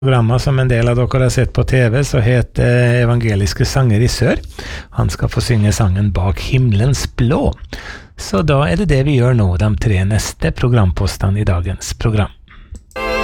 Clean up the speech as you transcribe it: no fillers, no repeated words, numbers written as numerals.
Programmet som en del av dere har sett på TV, så heter Evangeliske sanger i sør. Han skal få synge sangen Bak himmelens blå. Så da er det det vi gjør nå, de 3 neste programpostene i dagens program.